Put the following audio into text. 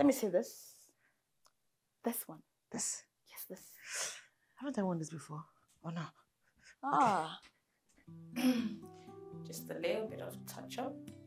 me see this. This one. This? Yes, this. Haven't I worn this before? Oh no. Ah. Just a little bit of touch up.